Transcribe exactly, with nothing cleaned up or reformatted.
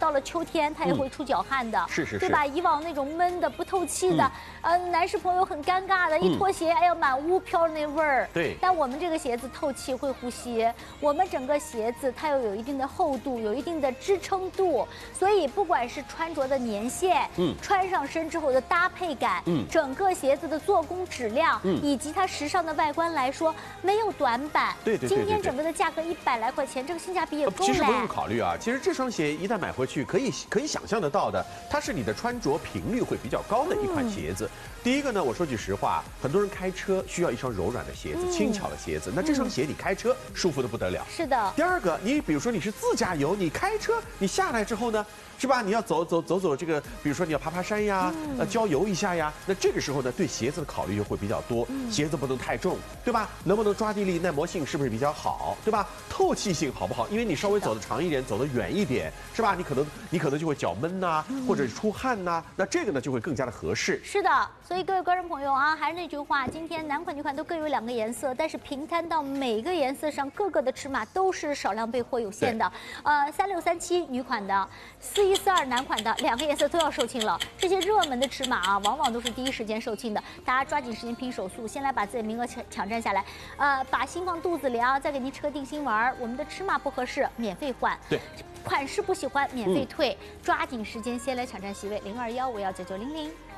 到了秋天，它也会出脚汗的， 是是是， 对吧？以往那种闷的不透气的，呃，男士朋友很尴尬的，一脱鞋，哎呀，满屋飘着那味儿。 对。 但我们这个鞋子透气会呼吸，我们整个鞋子它又有一定的厚度，有一定的支撑度，所以不管是穿着的年限，嗯，穿上身之后的搭配感，嗯，整个鞋子的做工质量，嗯，以及它时尚的外观来说，没有短板。 对对对。 今天整个的价格一百来块钱，这个性价比也够了。 其实不用考虑啊，其实这双鞋一旦买回去，可以可以想象得到的，它是你的穿着频率会比较高的一款鞋子。嗯、第一个呢，我说句实话，很多人开车需要一双柔软的鞋子、嗯、轻巧的鞋子，那这双鞋你开车舒服的不得了。 是的。 第二个，你比如说你是自驾游，你开车你下来之后呢，是吧？你要走走走走这个，比如说你要爬爬山呀，嗯、呃郊游一下呀，那这个时候呢，对鞋子的考虑就会比较多，嗯、鞋子不能太重，对吧？能不能抓地力、耐磨性是不是比较好，对吧？透气性好不好？因为你稍微走得长一点，走得远一点，是吧？你可能你可能就会脚闷呐、啊，嗯、或者出汗呐、啊，那这个呢就会更加的合适。 是的，所以各位观众朋友啊，还是那句话，今天男款女款都各有两个颜色，但是平摊到每个颜色上，各个的尺码都是少量备货有限的。呃，三六三七女款的，四一四二男款的，两个颜色都要售罄了。这些热门的尺码啊，往往都是第一时间售罄的，大家抓紧时间拼手速，先来把自己的名额抢抢占下来。呃，把心放肚子里啊，再给您吃个定心丸。我们的尺码不合适，免费换。 对。 款式不喜欢，免费退。嗯、抓紧时间，先来抢占席位，零二幺五幺九九零零。